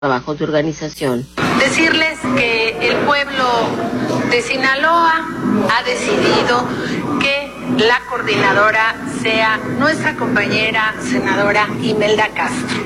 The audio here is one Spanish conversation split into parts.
trabajos de organización. Decirles que el pueblo de Sinaloa ha decidido que la coordinadora sea nuestra compañera senadora Imelda Castro.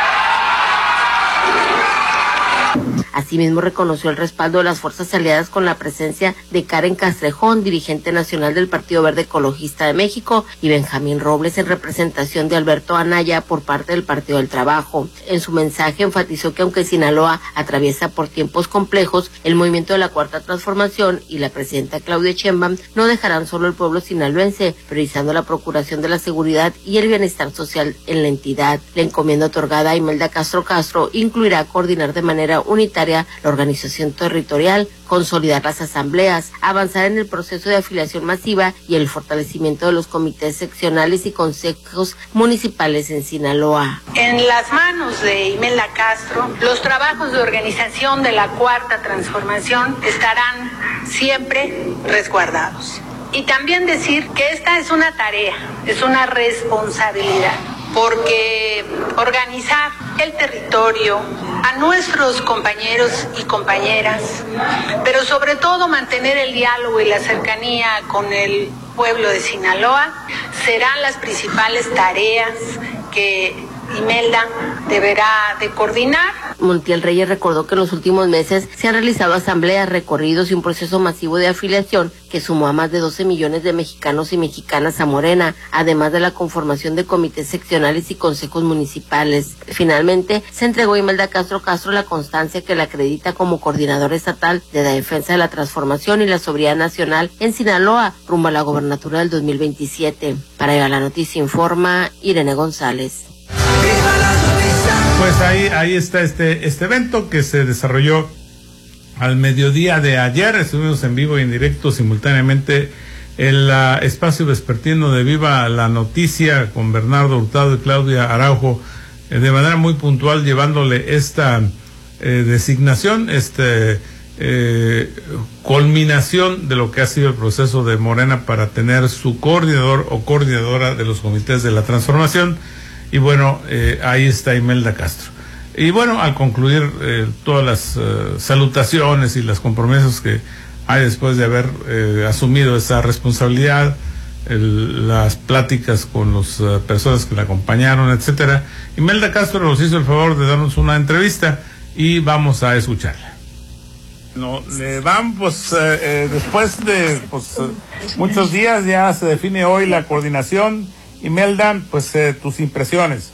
Asimismo, reconoció el respaldo de las fuerzas aliadas con la presencia de Karen Castrejón, dirigente nacional del Partido Verde Ecologista de México, y Benjamín Robles en representación de Alberto Anaya por parte del Partido del Trabajo. En su mensaje enfatizó que aunque Sinaloa atraviesa por tiempos complejos, el movimiento de la Cuarta Transformación y la presidenta Claudia Sheinbaum no dejarán solo al pueblo sinaloense, priorizando la procuración de la seguridad y el bienestar social en la entidad. La encomienda otorgada a Imelda Castro incluirá coordinar de manera unitaria la organización territorial, consolidar las asambleas, avanzar en el proceso de afiliación masiva y el fortalecimiento de los comités seccionales y consejos municipales en Sinaloa. En las manos de Imelda Castro, los trabajos de organización de la Cuarta Transformación estarán siempre resguardados. Y también decir que esta es una tarea, es una responsabilidad, porque organizar el territorio, a nuestros compañeros y compañeras, pero sobre todo mantener el diálogo y la cercanía con el pueblo de Sinaloa, serán las principales tareas que Imelda deberá de coordinar. Montiel Reyes recordó que en los últimos meses se han realizado asambleas, recorridos y un proceso masivo de afiliación que sumó a más de 12 millones de mexicanos y mexicanas a Morena, además de la conformación de comités seccionales y consejos municipales. Finalmente, se entregó a Imelda Castro la constancia que la acredita como coordinadora estatal de la defensa de la transformación y la soberanía nacional en Sinaloa, rumbo a la gobernatura del 2027. Para Eva la Noticia informa Irene González. Pues ahí está este evento que se desarrolló al mediodía de ayer. Estuvimos en vivo y en directo simultáneamente el espacio vespertino de Viva la Noticia con Bernardo Hurtado y Claudia Araujo, de manera muy puntual, llevándole esta designación, culminación de lo que ha sido el proceso de Morena para tener su coordinador o coordinadora de los comités de la transformación. Y bueno, ahí está Imelda Castro. Y bueno, al concluir todas las salutaciones y los compromisos que hay después de haber asumido esa responsabilidad, las pláticas con las personas que la acompañaron, etcétera, Imelda Castro nos hizo el favor de darnos una entrevista y vamos a escucharla. No, le van, después de muchos días, ya se define hoy la coordinación. Imelda, tus impresiones.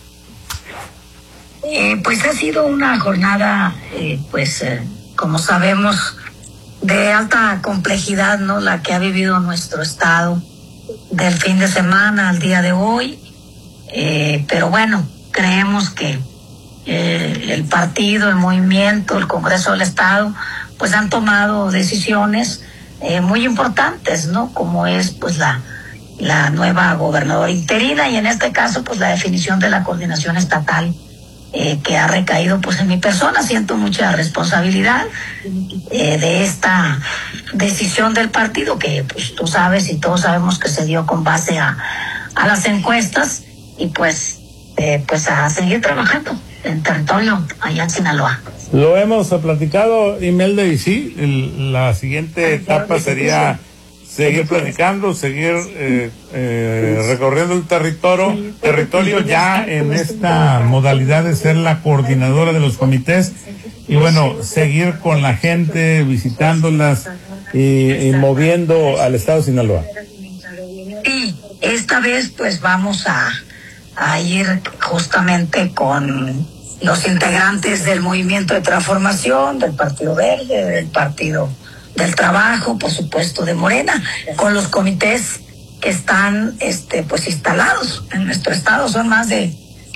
Pues ha sido una jornada, como sabemos, de alta complejidad, ¿no? La que ha vivido nuestro estado del fin de semana al día de hoy. Pero bueno, creemos que el partido, el movimiento, el Congreso del Estado, pues han tomado decisiones muy importantes, ¿no? Como es, la nueva gobernadora interina y en este caso la definición de la coordinación estatal que ha recaído en mi persona. Siento mucha responsabilidad de esta decisión del partido que tú sabes y todos sabemos que se dio con base a las encuestas y a seguir trabajando en territorio allá en Sinaloa. Lo hemos platicado, Imelda, y sí, la siguiente etapa sería seguir platicando, seguir recorriendo el territorio ya en esta modalidad de ser la coordinadora de los comités y bueno, seguir con la gente, visitándolas y moviendo al estado de Sinaloa. Y esta vez vamos a ir justamente con los integrantes del Movimiento de Transformación, del Partido Verde, del Partido del Trabajo, por supuesto de Morena, con los comités que están instalados en nuestro estado. Son más de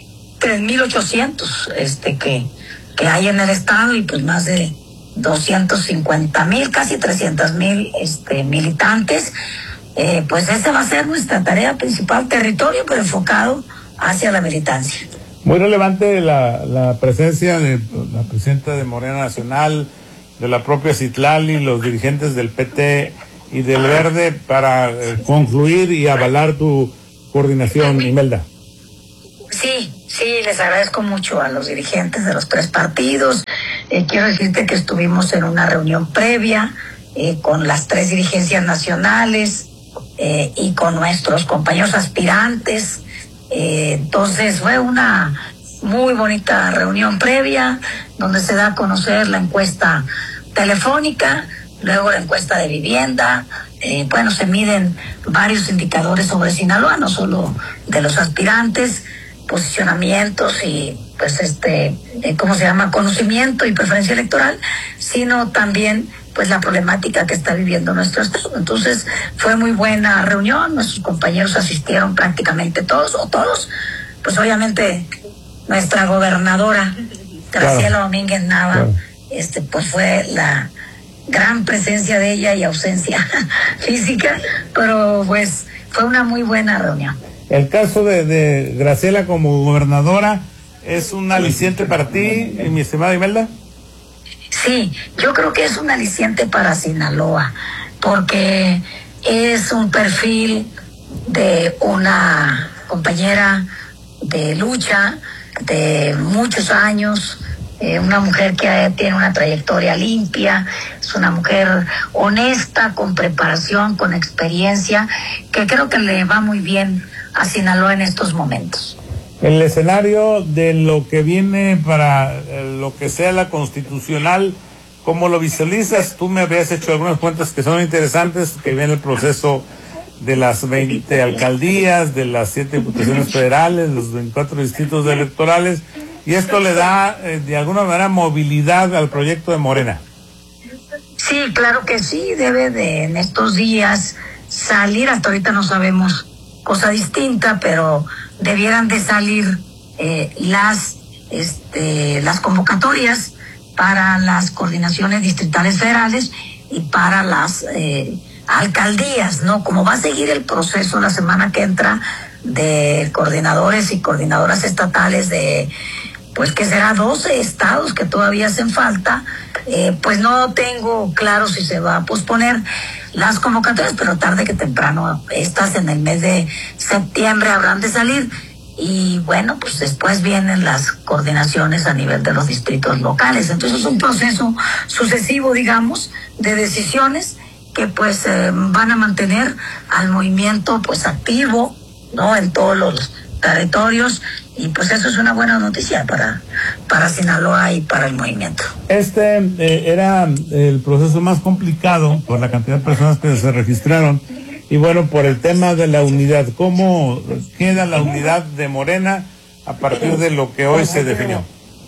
3,800 que hay en el estado y más de 250,000, casi 300,000 militantes. Esa va a ser nuestra tarea principal, territorio, pero enfocado hacia la militancia. Muy relevante la presencia de la presidenta de Morena Nacional, de la propia Citlali, los dirigentes del PT y del Verde para concluir y avalar tu coordinación, Imelda. Sí, Sí, les agradezco mucho a los dirigentes de los 3 partidos. Quiero decirte que estuvimos en una reunión previa con las 3 dirigencias nacionales y con nuestros compañeros aspirantes. Entonces fue una muy bonita reunión previa donde se da a conocer la encuesta telefónica, luego la encuesta de vivienda. Se miden varios indicadores sobre Sinaloa, no solo de los aspirantes, posicionamientos y conocimiento y preferencia electoral, sino también pues la problemática que está viviendo nuestro estado. Entonces fue muy buena reunión, nuestros compañeros asistieron prácticamente todos, pues obviamente nuestra gobernadora Graciela Domínguez Nava, pues fue la gran presencia de ella y ausencia física, pero pues fue una muy buena reunión. El caso de Graciela como gobernadora es un aliciente para ti, mi estimada Imelda. Sí, yo creo que es un aliciente para Sinaloa, porque es un perfil de una compañera de lucha de muchos años, una mujer que tiene una trayectoria limpia, es una mujer honesta, con preparación, con experiencia, que creo que le va muy bien a Sinaloa en estos momentos. El escenario de lo que viene para lo que sea la constitucional, ¿cómo lo visualizas? Tú me habías hecho algunas cuentas que son interesantes, que viene el proceso de las 20 alcaldías, de las 7 diputaciones federales, los 24 distritos electorales, y esto le da de alguna manera movilidad al proyecto de Morena. Sí, claro que sí, debe de en estos días salir, hasta ahorita no sabemos cosa distinta, pero debieran de salir las convocatorias para las coordinaciones distritales federales y para las alcaldías, ¿no? Como va a seguir el proceso la semana que entra de coordinadores y coordinadoras estatales de, pues que será 12 estados que todavía hacen falta, pues no tengo claro si se va a posponer las convocatorias, pero tarde que temprano, estas en el mes de septiembre habrán de salir. Y bueno, pues después vienen las coordinaciones a nivel de los distritos locales. Entonces es un proceso sucesivo, digamos, de decisiones que pues van a mantener al movimiento pues activo, ¿no? En todos los territorios, y pues eso es una buena noticia para Sinaloa y para el movimiento. Era el proceso más complicado por la cantidad de personas que se registraron. Y bueno, por el tema de la unidad, ¿cómo queda la unidad de Morena a partir de lo que hoy se definió?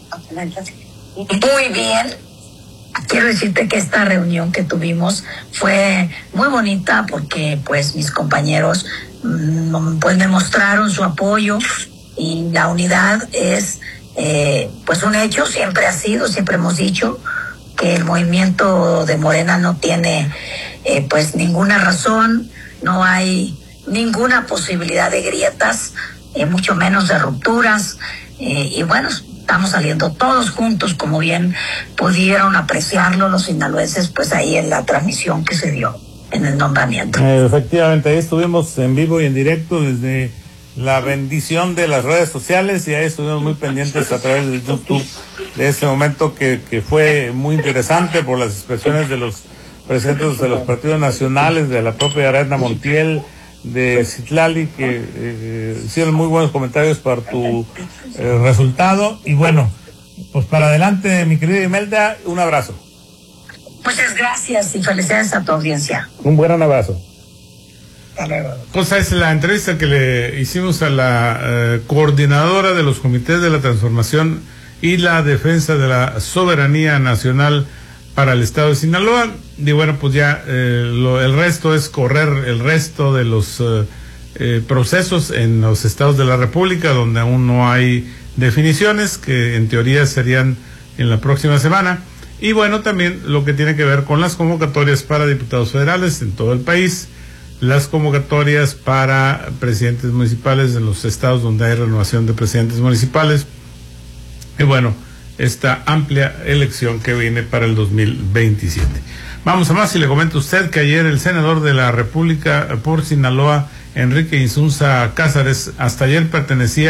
Muy bien. Quiero decirte que esta reunión que tuvimos fue muy bonita porque pues mis compañeros pues me mostraron su apoyo, y la unidad es pues un hecho, siempre ha sido, siempre hemos dicho que el movimiento de Morena no tiene pues ninguna razón, no hay ninguna posibilidad de grietas, mucho menos de rupturas, y bueno, estamos saliendo todos juntos, como bien pudieron apreciarlo los sinaloenses, pues ahí en la transmisión que se dio en el nombramiento. Efectivamente, ahí estuvimos en vivo y en directo desde la bendición de las redes sociales, y ahí estuvimos muy pendientes a través de YouTube de este momento que fue muy interesante por las expresiones de los presidentes de los partidos nacionales, de la propia Arena Montiel, de Citlali, que hicieron muy buenos comentarios para tu resultado. Y bueno, pues para adelante, mi querida Imelda, un abrazo. Muchas gracias y felicidades a tu audiencia. Un buen abrazo. Pues es la entrevista que le hicimos a la coordinadora de los comités de la transformación y la defensa de la soberanía nacional para el estado de Sinaloa. Y bueno, pues ya el resto es correr el resto de los procesos en los estados de la República, donde aún no hay definiciones, que en teoría serían en la próxima semana. Y bueno, también lo que tiene que ver con las convocatorias para diputados federales en todo el país, las convocatorias para presidentes municipales en los estados donde hay renovación de presidentes municipales, y bueno, esta amplia elección que viene para el 2027. Vamos a más, y le comento a usted que ayer el senador de la República por Sinaloa, Enrique Insunza Cázares, hasta ayer pertenecía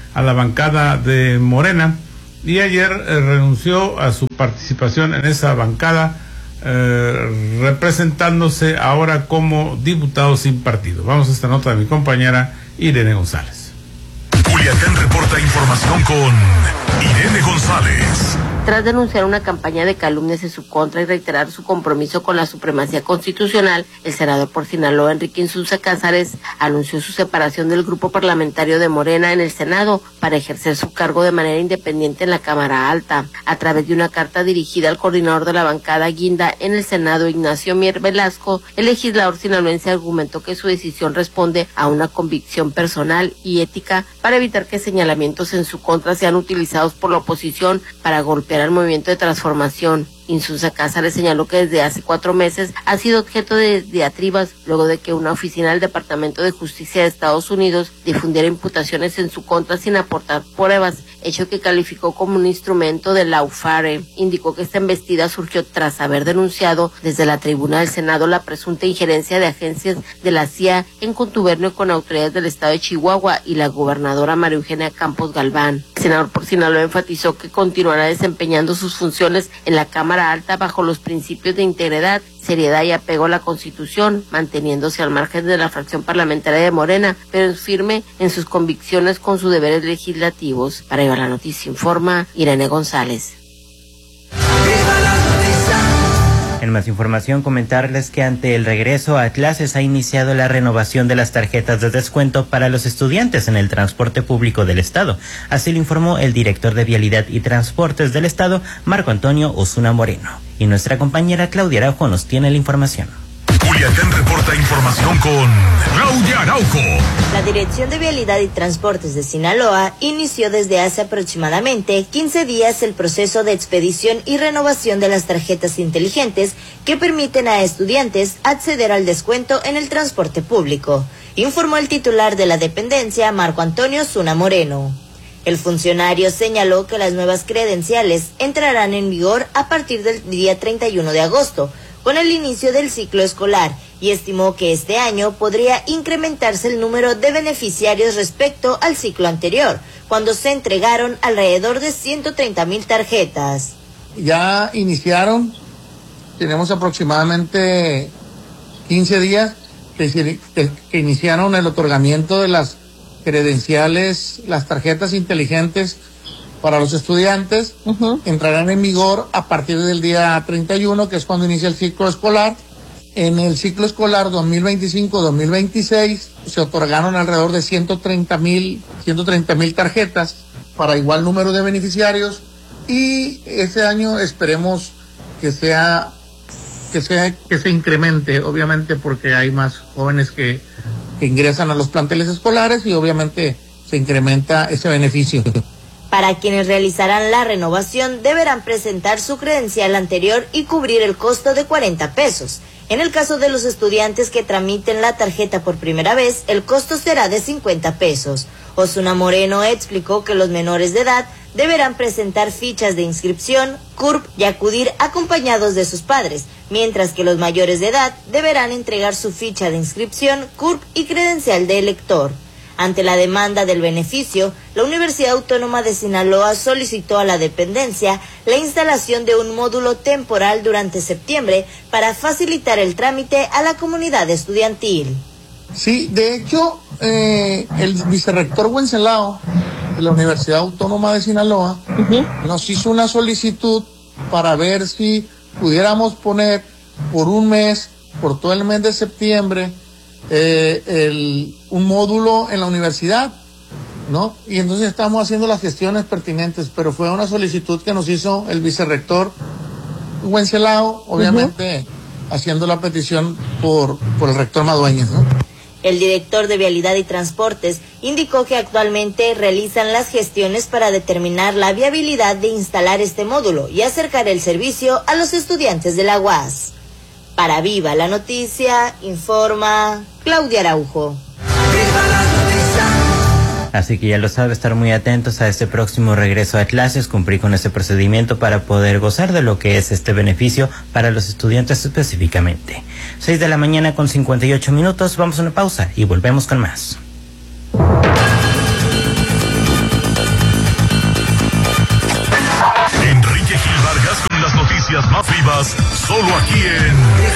a la bancada de Morena y ayer renunció a su participación en esa bancada, representándose ahora como diputado sin partido. Vamos a esta nota de mi compañera Irene González. Culiacán reporta información con Irene González. Tras denunciar una campaña de calumnias en su contra y reiterar su compromiso con la supremacía constitucional, el senador por Sinaloa, Enrique Insunza Cázares, anunció su separación del grupo parlamentario de Morena en el Senado para ejercer su cargo de manera independiente en la Cámara Alta. A través de una carta dirigida al coordinador de la bancada guinda en el Senado, Ignacio Mier Velasco, el legislador sinaloense argumentó que su decisión responde a una convicción personal y ética para evitar que señalamientos en su contra sean utilizados por la oposición para golpear al movimiento de transformación. Insunza Cázares señaló que desde hace 4 meses ha sido objeto de diatribas luego de que una oficina del Departamento de Justicia de Estados Unidos difundiera imputaciones en su contra sin aportar pruebas, hecho que calificó como un instrumento de lawfare. Indicó que esta embestida surgió tras haber denunciado desde la tribuna del Senado la presunta injerencia de agencias de la CIA en contubernio con autoridades del estado de Chihuahua y la gobernadora María Eugenia Campos Galván. El senador por Sinaloa enfatizó que continuará desempeñando sus funciones en la Cámara Alta bajo los principios de integridad, seriedad y apego a la Constitución, manteniéndose al margen de la fracción parlamentaria de Morena, pero es firme en sus convicciones con sus deberes legislativos. Para Iba la Noticia informa Irene González. En más información, comentarles que ante el regreso a clases ha iniciado la renovación de las tarjetas de descuento para los estudiantes en el transporte público del Estado. Así lo informó el director de Vialidad y Transportes del Estado, Marco Antonio Osuna Moreno. Y nuestra compañera Claudia Araujo nos tiene la información. Culiacán reporta información con Claudia Araujo. La Dirección de Vialidad y Transportes de Sinaloa inició desde hace aproximadamente 15 días el proceso de expedición y renovación de las tarjetas inteligentes que permiten a estudiantes acceder al descuento en el transporte público, informó el titular de la dependencia, Marco Antonio Osuna Moreno. El funcionario señaló que las nuevas credenciales entrarán en vigor a partir del día 31 de agosto, con el inicio del ciclo escolar, y estimó que este año podría incrementarse el número de beneficiarios respecto al ciclo anterior, cuando se entregaron alrededor de 130,000 tarjetas. Ya iniciaron, tenemos aproximadamente 15 días que iniciaron el otorgamiento de las credenciales, las tarjetas inteligentes para los estudiantes. Entrarán en vigor a partir del día 31, que es cuando inicia el ciclo escolar. En el ciclo escolar 2025-2026 se otorgaron alrededor de 130,000 tarjetas para igual número de beneficiarios, y este año esperemos que se incremente, obviamente porque hay más jóvenes que ingresan a los planteles escolares y obviamente se incrementa ese beneficio. Para quienes realizarán la renovación, deberán presentar su credencial anterior y cubrir el costo de 40 pesos. En el caso de los estudiantes que tramiten la tarjeta por primera vez, el costo será de 50 pesos. Osuna Moreno explicó que los menores de edad deberán presentar fichas de inscripción, CURP y acudir acompañados de sus padres, mientras que los mayores de edad deberán entregar su ficha de inscripción, CURP y credencial de elector. Ante la demanda del beneficio, la Universidad Autónoma de Sinaloa solicitó a la dependencia la instalación de un módulo temporal durante septiembre para facilitar el trámite a la comunidad estudiantil. Sí, de hecho, el vicerrector Wenceslao de la Universidad Autónoma de Sinaloa nos hizo una solicitud para ver si pudiéramos poner por un mes, por todo el mes de septiembre, un módulo en la universidad, ¿no? Y entonces estamos haciendo las gestiones pertinentes, pero fue una solicitud que nos hizo el vicerrector Wenceslao, obviamente haciendo la petición por el rector Madueñez, ¿no? El director de Vialidad y Transportes indicó que actualmente realizan las gestiones para determinar la viabilidad de instalar este módulo y acercar el servicio a los estudiantes de la UAS. Para Viva la Noticia, informa Claudia Araujo. Así que ya lo sabe, estar muy atentos a este próximo regreso a clases, cumplir con este procedimiento para poder gozar de lo que es este beneficio para los estudiantes específicamente. 6 de la mañana con 58 minutos, vamos a una pausa y volvemos con más. noticias más vivas, solo aquí en...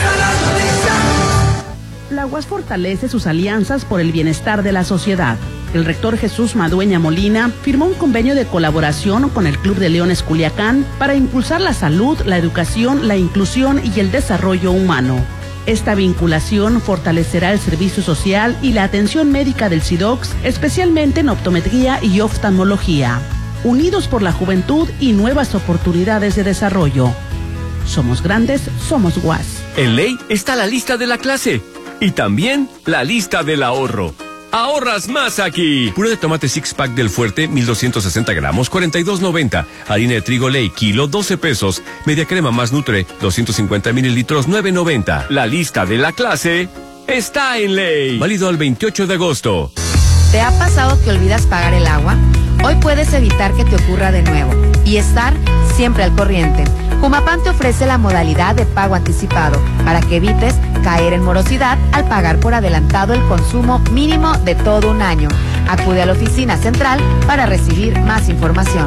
La UAS fortalece sus alianzas por el bienestar de la sociedad. El rector Jesús Madueña Molina firmó un convenio de colaboración con el Club de Leones Culiacán para impulsar la salud, la educación, la inclusión y el desarrollo humano. Esta vinculación fortalecerá el servicio social y la atención médica del SIDOX, especialmente en optometría y oftalmología. Unidos por la juventud y nuevas oportunidades de desarrollo. Somos grandes, somos UAS. En ley está la lista de la clase y también la lista del ahorro. Ahorras más aquí. Puré de tomate six pack del Fuerte, 1260 gramos, 42.90. Harina de trigo Ley, kilo, 12 pesos. Media crema más Nutre, 250 mililitros, 9.90. La lista de la clase está en Ley. Válido al 28 de agosto. ¿Te ha pasado que olvidas pagar el agua? Hoy puedes evitar que te ocurra de nuevo y estar siempre al corriente. Humapam te ofrece la modalidad de pago anticipado para que evites caer en morosidad al pagar por adelantado el consumo mínimo de todo un año. Acude a la oficina central para recibir más información.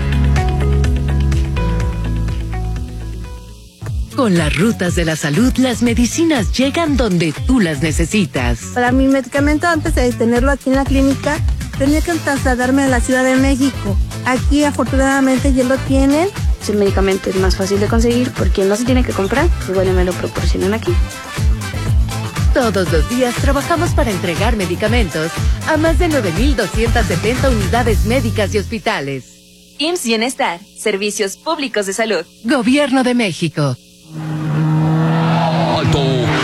Con las rutas de la salud, las medicinas llegan donde tú las necesitas. Para mi medicamento, antes de tenerlo aquí en la clínica, tenía que trasladarme a la Ciudad de México. Aquí, afortunadamente, ya lo tienen. El medicamento es más fácil de conseguir porque no se tiene que comprar, y bueno, me lo proporcionan aquí. Todos los días trabajamos para entregar medicamentos a más de 9,270 unidades médicas y hospitales. IMSS Bienestar, Servicios Públicos de Salud. Gobierno de México. ¡Alto!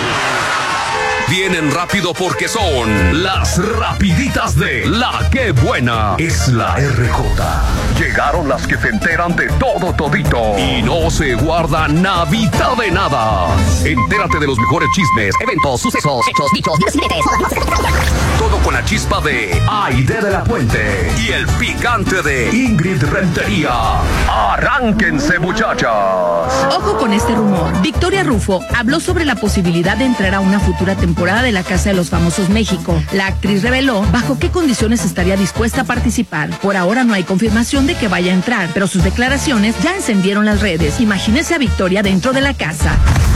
Vienen rápido porque son las rapiditas de La Que Buena. Es la RJ. Llegaron las que se enteran de todo todito y no se guarda nadita de nada. Entérate de los mejores chismes, eventos, sucesos, hechos, dichos, diretes. Todo con la chispa de Aide de la Puente y el picante de Ingrid Rentería. Arránquense, muchachas. Ojo con este rumor. Victoria Rufo habló sobre la posibilidad de entrar a una futura temporada de La Casa de los Famosos México. La actriz reveló bajo qué condiciones estaría dispuesta a participar. Por ahora no hay confirmación de que vaya a entrar, pero sus declaraciones ya encendieron las redes. Imagínese a Victoria dentro de la casa.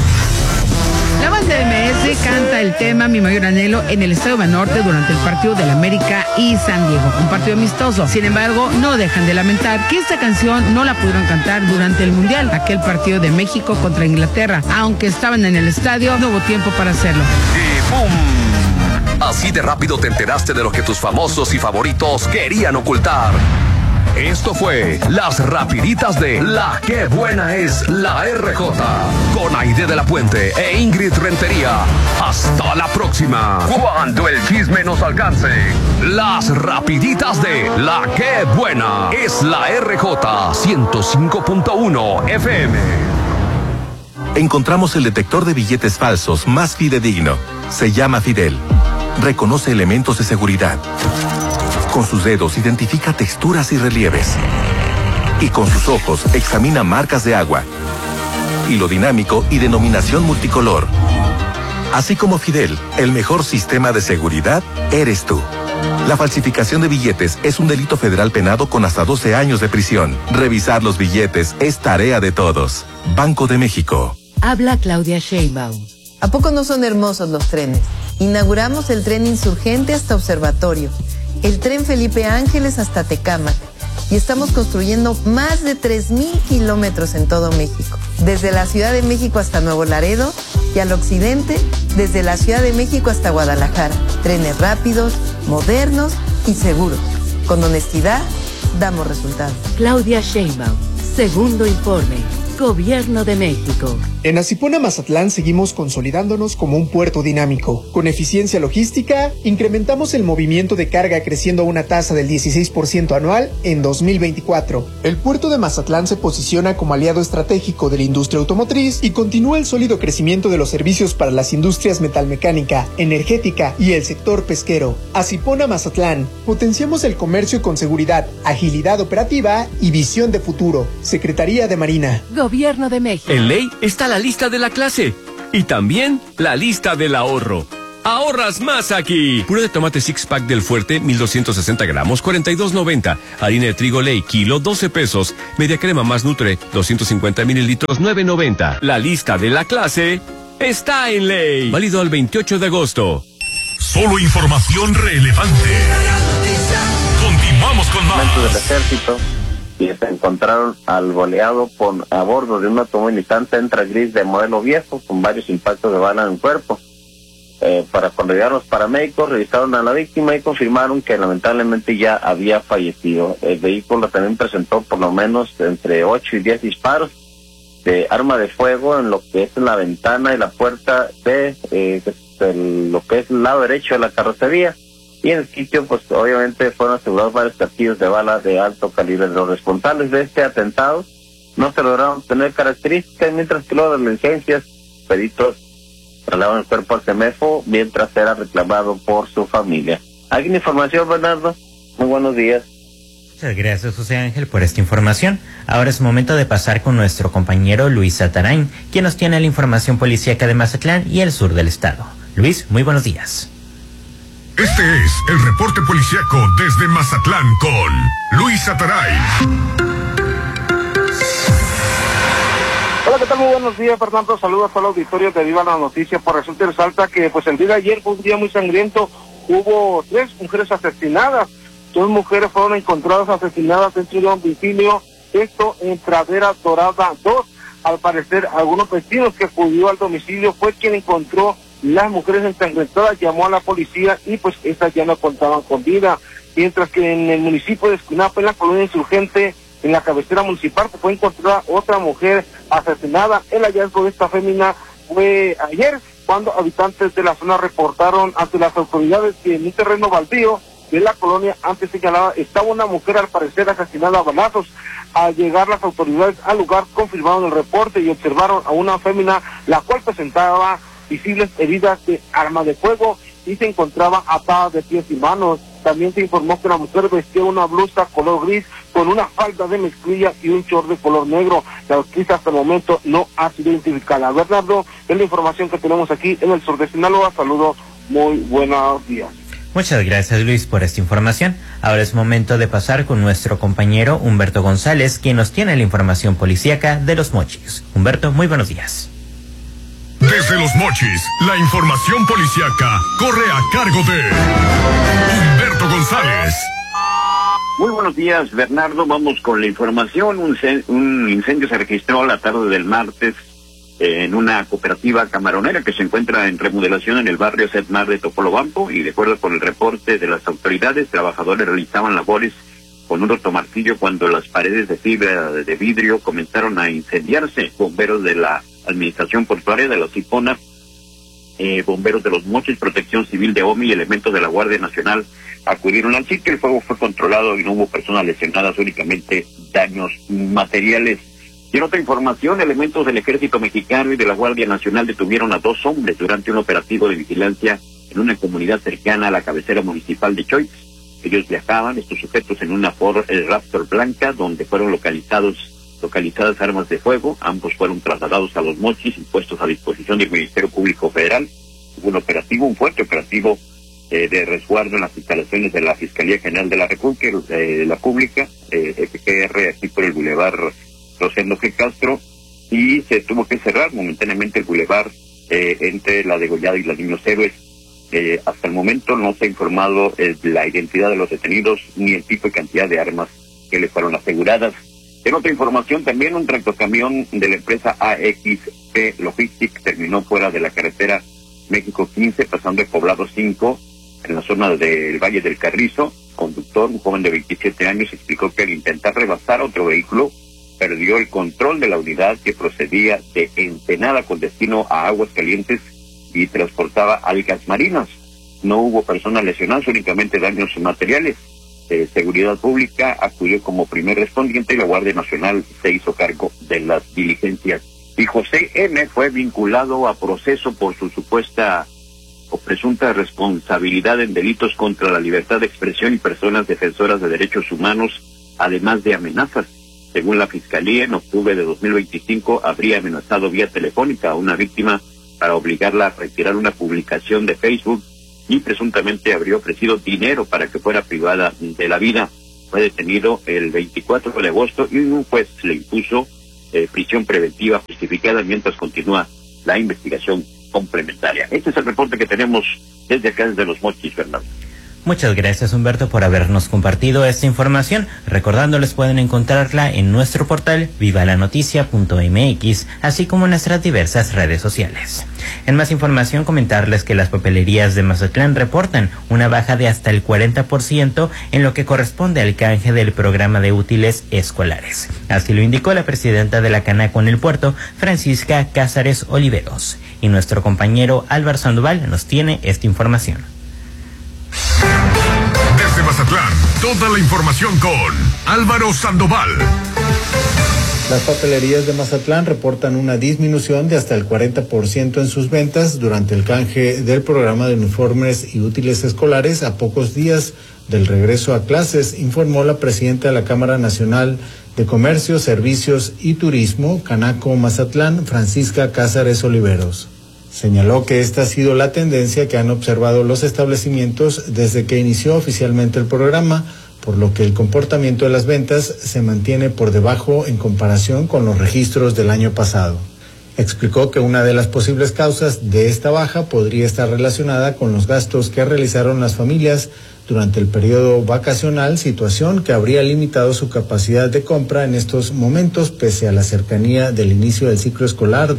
La banda MS canta el tema Mi Mayor Anhelo en el Estadio Banorte durante el partido del América y San Diego, un partido amistoso. Sin embargo, no dejan de lamentar que esta canción no la pudieron cantar durante el Mundial, aquel partido de México contra Inglaterra. Aunque estaban en el estadio, no hubo tiempo para hacerlo. Y ¡pum! Así de rápido te enteraste de lo que tus famosos y favoritos querían ocultar. Esto fue las rapiditas de La Que Buena es la RJ con Aide de la Puente e Ingrid Rentería. Hasta la próxima, cuando el chisme nos alcance. Las rapiditas de La Que Buena es la RJ 105.1 FM. Encontramos el detector de billetes falsos más fidedigno. Se llama Fidel. Reconoce elementos de seguridad. Con sus dedos identifica texturas y relieves. Y con sus ojos examina marcas de agua. Hilo dinámico y denominación multicolor. Así como Fidel, el mejor sistema de seguridad eres tú. La falsificación de billetes es un delito federal penado con hasta 12 años de prisión. Revisar los billetes es tarea de todos. Banco de México. Habla Claudia Sheinbaum. ¿A poco no son hermosos los trenes? Inauguramos el tren Insurgente hasta Observatorio, el tren Felipe Ángeles hasta Tecámac, y estamos construyendo más de 3,000 kilómetros en todo México, desde la Ciudad de México hasta Nuevo Laredo y al occidente, desde la Ciudad de México hasta Guadalajara. Trenes rápidos, modernos y seguros. Con honestidad, damos resultados. Claudia Sheinbaum, segundo informe. Gobierno de México. En Asipona Mazatlán seguimos consolidándonos como un puerto dinámico. Con eficiencia logística, incrementamos el movimiento de carga creciendo a una tasa del 16% anual en 2024. El puerto de Mazatlán se posiciona como aliado estratégico de la industria automotriz y continúa el sólido crecimiento de los servicios para las industrias metalmecánica, energética y el sector pesquero. Asipona Mazatlán, potenciamos el comercio con seguridad, agilidad operativa y visión de futuro. Secretaría de Marina. Gobierno de México. En ley está la lista de la clase y también la lista del ahorro. Ahorras más aquí. Puré de tomate six pack del Fuerte, 1260 gramos, 42.90. Harina de trigo Ley, kilo, 12 pesos. Media crema más Nutre, 250 mililitros, 9.90. La lista de la clase está en Ley. Válido al 28 de agosto. Solo información relevante. Continuamos con más. Del ejército y se encontraron al boleado a bordo de un automóvil Nissan Sentra gris de modelo viejo con varios impactos de bala en el cuerpo. Para cuando llegaron los paramédicos, revisaron a la víctima y confirmaron que lamentablemente ya había fallecido. El vehículo también presentó por lo menos entre 8 y 10 disparos de arma de fuego en lo que es la ventana y la puerta de lo que es el lado derecho de la carrocería. Y en el sitio, pues obviamente fueron asegurados varios casquillos de bala de alto calibre. Los responsables de este atentado no se lograron tener características, mientras que los de licencias, peritos trasladaron el cuerpo al CEMEFO mientras era reclamado por su familia. ¿Alguna información, Bernardo? Muy buenos días. Muchas gracias, José Ángel, por esta información. Ahora es momento de pasar con nuestro compañero Luis Atarain, quien nos tiene la información policíaca de Mazatlán y el sur del estado. Luis, muy buenos días. Este es el reporte policíaco desde Mazatlán con Luis Atarain. Hola, ¿qué tal? Muy buenos días, Fernando. Saludos al auditorio de Viva la Noticia. Por resulta y resalta que pues el día de ayer fue un día muy sangriento. Hubo 3 mujeres asesinadas. 2 mujeres fueron encontradas asesinadas dentro de un domicilio, esto en Pradera Dorada 2. Al parecer, algunos vecinos que acudió al domicilio fue quien encontró las mujeres ensangrentadas, llamó a la policía y pues estas ya no contaban con vida. Mientras que en el municipio de Escuinapa, en la colonia Insurgente, en la cabecera municipal, fue encontrada otra mujer asesinada. El hallazgo de esta fémina fue ayer, cuando habitantes de la zona reportaron ante las autoridades que en un terreno baldío de la colonia antes señalada estaba una mujer al parecer asesinada a balazos. Al llegar las autoridades al lugar confirmaron el reporte y observaron a una fémina la cual presentaba visibles heridas de arma de fuego y se encontraba atada de pies y manos. También se informó que la mujer vestía una blusa color gris con una falda de mezclilla y un short de color negro. La autista hasta el momento no ha sido identificada. Bernardo, es la información que tenemos aquí en el sur de Sinaloa. Saludos, muy buenos días. Muchas gracias, Luis, por esta información. Ahora es momento de pasar con nuestro compañero Humberto González, quien nos tiene la información policíaca de Los Mochis. Humberto, muy buenos días. Desde Los Mochis, la información policíaca corre a cargo de Humberto González. Muy buenos días, Bernardo. Vamos con la información. Un incendio se registró la tarde del martes en una cooperativa camaronera que se encuentra en remodelación en el barrio Setmar de Topolobampo, y de acuerdo con el reporte de las autoridades, trabajadores realizaban labores con un rotomartillo cuando las paredes de fibra de vidrio comenzaron a incendiarse. Bomberos de la Administración Portuaria de la Sipona, bomberos de Los Mochis, Protección Civil de OMI y elementos de la Guardia Nacional acudieron al sitio. El fuego fue controlado y no hubo personas lesionadas, únicamente daños materiales. Y en otra información, elementos del Ejército Mexicano y de la Guardia Nacional detuvieron a 2 hombres durante un operativo de vigilancia en una comunidad cercana a la cabecera municipal de Choix. Ellos viajaban, estos sujetos, en una Ford Raptor blanca, donde fueron localizadas armas de fuego. Ambos fueron trasladados a Los Mochis y puestos a disposición del Ministerio Público Federal. Hubo un fuerte operativo de resguardo en las instalaciones de la Fiscalía General de la República, la Pública, FGR, aquí por el Boulevard Rosendo G. Castro, y se tuvo que cerrar momentáneamente el bulevar entre la Degollada y la Niños Héroes. Hasta el momento no se ha informado la identidad de los detenidos ni el tipo y cantidad de armas que les fueron aseguradas. En otra información, también un tractocamión de la empresa AXP Logistics terminó fuera de la carretera México 15, pasando el poblado 5, en la zona del Valle del Carrizo. Conductor, un joven de 27 años, explicó que al intentar rebasar otro vehículo, perdió el control de la unidad que procedía de Ensenada con destino a Aguascalientes y transportaba algas marinas. No hubo personas lesionadas, únicamente daños materiales. Seguridad Pública acudió como primer respondiente y la Guardia Nacional se hizo cargo de las diligencias. Y José M. fue vinculado a proceso por su supuesta o presunta responsabilidad en delitos contra la libertad de expresión y personas defensoras de derechos humanos, además de amenazas. Según la Fiscalía, en octubre de 2025 habría amenazado vía telefónica a una víctima para obligarla a retirar una publicación de Facebook y presuntamente habría ofrecido dinero para que fuera privada de la vida. Fue detenido el 24 de agosto y un juez le impuso prisión preventiva justificada mientras continúa la investigación complementaria. Este es el reporte que tenemos desde acá, desde Los Mochis, Fernando. Muchas gracias, Humberto, por habernos compartido esta información. Recordándoles, pueden encontrarla en nuestro portal vivalanoticia.mx, así como en nuestras diversas redes sociales. En más información, comentarles que las papelerías de Mazatlán reportan una baja de hasta el 40% en lo que corresponde al canje del programa de útiles escolares. Así lo indicó la presidenta de la Canaco en el puerto, Francisca Cázares Oliveros. Y nuestro compañero Álvaro Sandoval nos tiene esta información. Desde Mazatlán, toda la información con Álvaro Sandoval. Las papelerías de Mazatlán reportan una disminución de hasta el 40% en sus ventas durante el canje del programa de uniformes y útiles escolares a pocos días del regreso a clases, informó la presidenta de la Cámara Nacional de Comercio, Servicios y Turismo, Canaco Mazatlán, Francisca Cázares Oliveros. Señaló que esta ha sido la tendencia que han observado los establecimientos desde que inició oficialmente el programa, por lo que el comportamiento de las ventas se mantiene por debajo en comparación con los registros del año pasado. Explicó que una de las posibles causas de esta baja podría estar relacionada con los gastos que realizaron las familias durante el periodo vacacional, situación que habría limitado su capacidad de compra en estos momentos pese a la cercanía del inicio del ciclo escolar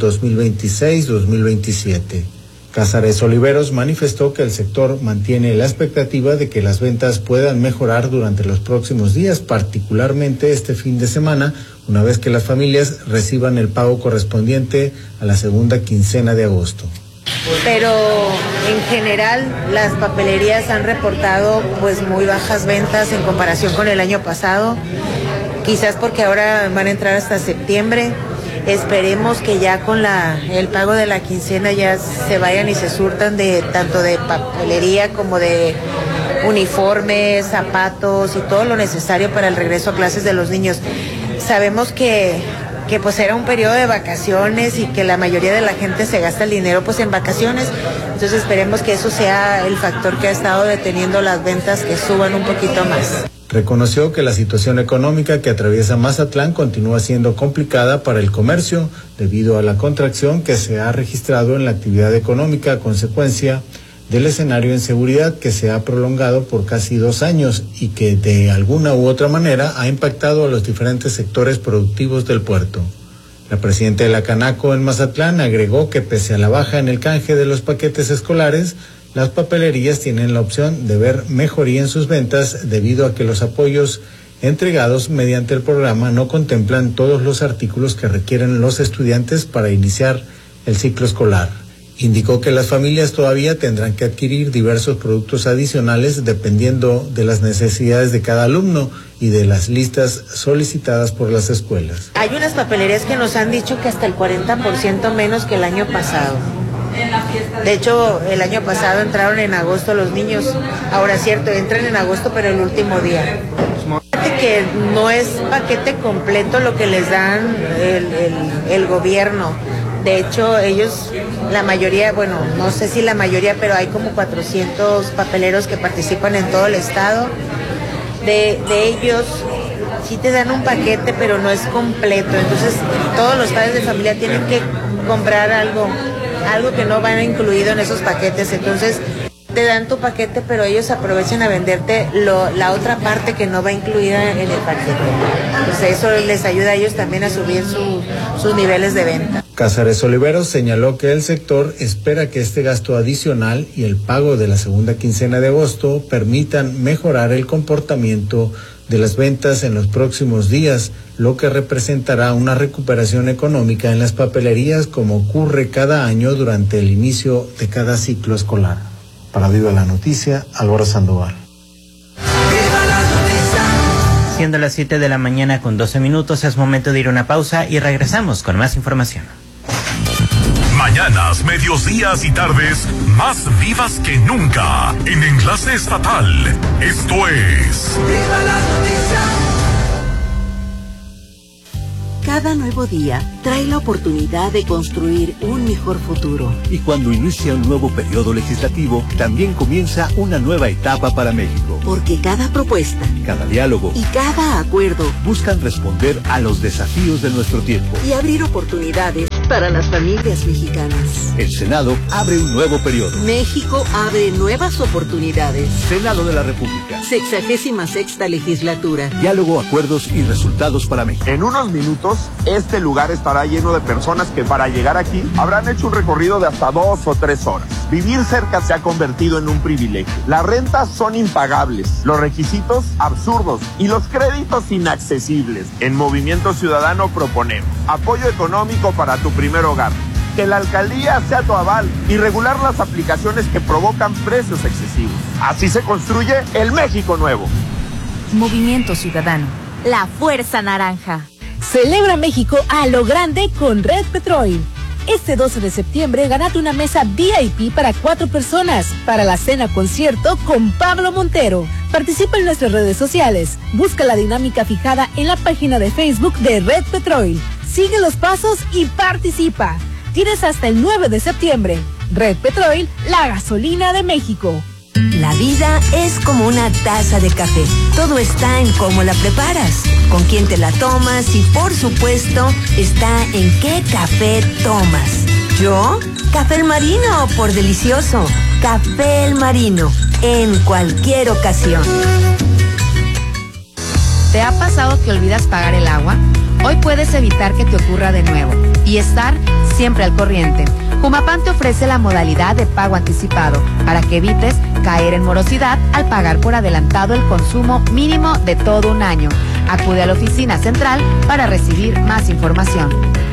2026-2027. Cázares Oliveros manifestó que el sector mantiene la expectativa de que las ventas puedan mejorar durante los próximos días, particularmente este fin de semana, una vez que las familias reciban el pago correspondiente a la segunda quincena de agosto. Pero en general las papelerías han reportado pues muy bajas ventas en comparación con el año pasado, quizás porque ahora van a entrar hasta septiembre. Esperemos que ya con el pago de la quincena ya se vayan y se surtan de tanto de papelería como de uniformes, zapatos y todo lo necesario para el regreso a clases de los niños. Sabemos que pues era un periodo de vacaciones y que la mayoría de la gente se gasta el dinero pues en vacaciones, entonces esperemos que eso sea el factor que ha estado deteniendo las ventas, que suban un poquito más. Reconoció que la situación económica que atraviesa Mazatlán continúa siendo complicada para el comercio debido a la contracción que se ha registrado en la actividad económica a consecuencia del escenario de inseguridad que se ha prolongado por casi 2 años y que de alguna u otra manera ha impactado a los diferentes sectores productivos del puerto. La presidenta de la Canaco en Mazatlán agregó que pese a la baja en el canje de los paquetes escolares, las papelerías tienen la opción de ver mejoría en sus ventas debido a que los apoyos entregados mediante el programa no contemplan todos los artículos que requieren los estudiantes para iniciar el ciclo escolar. Indicó que las familias todavía tendrán que adquirir diversos productos adicionales dependiendo de las necesidades de cada alumno y de las listas solicitadas por las escuelas. Hay unas papelerías que nos han dicho que hasta el 40% menos que el año pasado. De hecho, el año pasado entraron en agosto los niños. Ahora es cierto, entran en agosto, pero el último día. Fíjate que no es paquete completo lo que les dan el gobierno. De hecho, ellos, la mayoría, bueno, no sé si la mayoría, pero hay como 400 papeleros que participan en todo el estado. De ellos, sí te dan un paquete, pero no es completo. Entonces, todos los padres de familia tienen que comprar algo que no va incluido en esos paquetes. Entonces, te dan tu paquete, pero ellos aprovechan a venderte la otra parte que no va incluida en el paquete. Entonces, eso les ayuda a ellos también a subir sus niveles de venta. Cázares Oliveros señaló que el sector espera que este gasto adicional y el pago de la segunda quincena de agosto permitan mejorar el comportamiento de las ventas en los próximos días, lo que representará una recuperación económica en las papelerías como ocurre cada año durante el inicio de cada ciclo escolar. Para Viva la Noticia, Álvaro Sandoval. Siendo las 7 de la mañana con 12 minutos, es momento de ir a una pausa y regresamos con más información. Mañanas, medios días y tardes más vivas que nunca en Enlace Estatal. Esto es ¡Viva la noticia! Cada nuevo día trae la oportunidad de construir un mejor futuro. Y cuando inicia un nuevo periodo legislativo, también comienza una nueva etapa para México. Porque cada propuesta, cada diálogo y cada acuerdo buscan responder a los desafíos de nuestro tiempo y abrir oportunidades para las familias mexicanas. El Senado abre un nuevo periodo. México abre nuevas oportunidades. Senado de la República. 66ª legislatura. Diálogo, acuerdos y resultados para México. En unos minutos, este lugar estará lleno de personas que para llegar aquí habrán hecho un recorrido de hasta 2 o 3 horas. Vivir cerca se ha convertido en un privilegio. Las rentas son impagables, los requisitos absurdos y los créditos inaccesibles. En Movimiento Ciudadano proponemos apoyo económico para tu primer hogar, que la alcaldía sea tu aval y regular las aplicaciones que provocan precios excesivos. Así se construye el México nuevo. Movimiento Ciudadano, la fuerza naranja. Celebra México a lo grande con Red Petrol. Este 12 de septiembre gánate una mesa VIP para 4 personas para la cena concierto con Pablo Montero. Participa en nuestras redes sociales. Busca la dinámica fijada en la página de Facebook de Red Petrol. Sigue los pasos y participa. Tienes hasta el 9 de septiembre. Red Petrol, la gasolina de México. La vida es como una taza de café. Todo está en cómo la preparas, con quién te la tomas y, por supuesto, está en qué café tomas. ¿Yo? Café El Marino, por delicioso. Café El Marino, en cualquier ocasión. ¿Te ha pasado que olvidas pagar el agua? Hoy puedes evitar que te ocurra de nuevo y estar siempre al corriente. Humapam te ofrece la modalidad de pago anticipado para que evites caer en morosidad al pagar por adelantado el consumo mínimo de todo un año. Acude a la oficina central para recibir más información.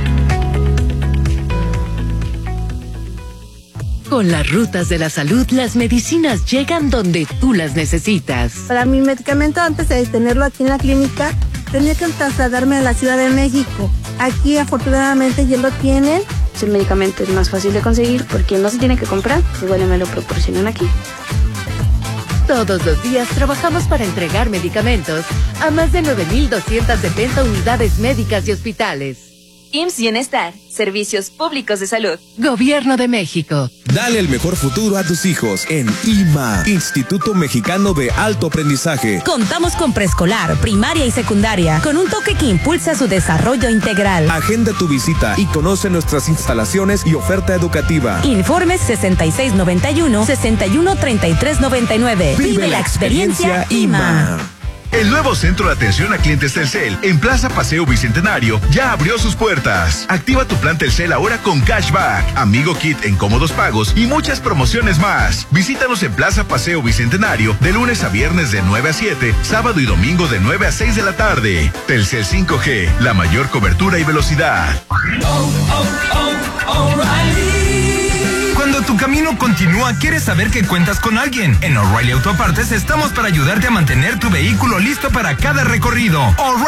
Con las rutas de la salud, las medicinas llegan donde tú las necesitas. Para mi medicamento, antes de tenerlo aquí en la clínica, tenía que trasladarme a la Ciudad de México. Aquí, afortunadamente, ya lo tienen. El medicamento es más fácil de conseguir porque no se tiene que comprar, igual me lo proporcionan aquí. Todos los días trabajamos para entregar medicamentos a más de 9,270 unidades médicas y hospitales. IMSS Bienestar, Servicios Públicos de Salud. Gobierno de México. Dale el mejor futuro a tus hijos en IMA, Instituto Mexicano de Alto Aprendizaje. Contamos con preescolar, primaria y secundaria, con un toque que impulsa su desarrollo integral. Agenda tu visita y conoce nuestras instalaciones y oferta educativa. Informes 6691-613399. Vive la experiencia IMA. El nuevo centro de atención a clientes Telcel en Plaza Paseo Bicentenario ya abrió sus puertas. Activa tu plan Telcel ahora con cashback, Amigo Kit en cómodos pagos y muchas promociones más. Visítanos en Plaza Paseo Bicentenario de lunes a viernes de 9 a 7, sábado y domingo de 9 a 6 de la tarde. Telcel 5G, la mayor cobertura y velocidad. Cuando tu camino continúa, quieres saber que cuentas con alguien. En O'Reilly Auto Partes estamos para ayudarte a mantener tu vehículo listo para cada recorrido.